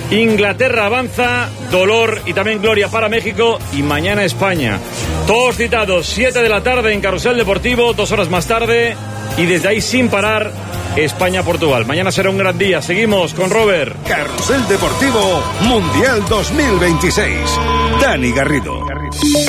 Inglaterra avanza, dolor y también gloria para México, y mañana España. Todos citados, 7 de la tarde en Carrusel Deportivo, 2 horas más tarde, y desde ahí sin parar, España-Portugal. Mañana será un gran día. Seguimos con Robert. Carrusel Deportivo Mundial 2026. Dani Garrido.